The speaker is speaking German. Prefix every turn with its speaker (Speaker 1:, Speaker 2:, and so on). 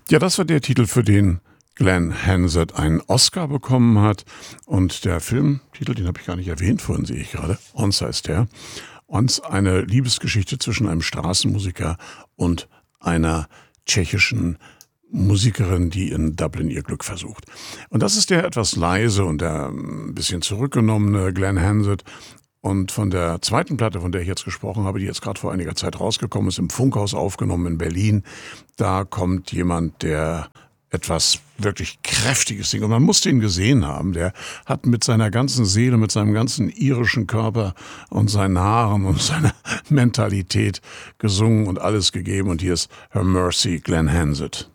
Speaker 1: Ja, das war der Titel, für den Glenn Hansard einen Oscar bekommen hat. Und der Filmtitel, den habe ich gar nicht erwähnt, vorhin sehe ich gerade. Ons heißt der. Ons, eine Liebesgeschichte zwischen einem Straßenmusiker und einer tschechischen Musikerin, die in Dublin ihr Glück versucht. Und das ist der etwas leise und der ein bisschen zurückgenommene Glenn Hansard. Und von der zweiten Platte, von der ich jetzt gesprochen habe, die jetzt gerade vor einiger Zeit rausgekommen ist, im Funkhaus aufgenommen in Berlin, da kommt jemand, der etwas wirklich Kräftiges singt. Und man muss den gesehen haben. Der hat mit seiner ganzen Seele, mit seinem ganzen irischen Körper und seinen Haaren und seiner Mentalität gesungen und alles gegeben. Und hier ist Her Mercy, Glenn Hansard.